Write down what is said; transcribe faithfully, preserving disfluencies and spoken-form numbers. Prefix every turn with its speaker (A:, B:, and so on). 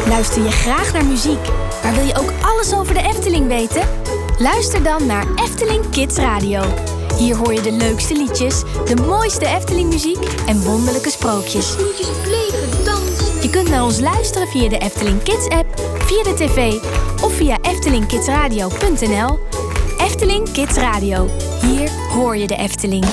A: Luister je graag naar muziek, maar wil je ook alles over de Efteling weten? Luister dan naar Efteling Kids Radio. Hier hoor je de leukste liedjes, de mooiste Efteling-muziek en wonderlijke sprookjes.
B: Snoetjes vliegen, dansen.
A: Je kunt naar ons luisteren via de Efteling Kids-app, via de tv of via efteling kids radio punt n l. Efteling Kids Radio. Hier hoor je de Efteling.